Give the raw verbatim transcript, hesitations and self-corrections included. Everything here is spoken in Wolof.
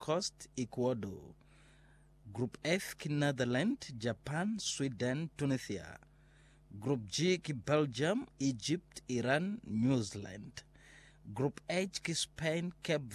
Coast, Ecuador. Group F ki Netherlands, Japan, Sweden, Tunisia. Group G ki Belgium, Egypt, Iran, New Zealand. Group H ki Spain, Cape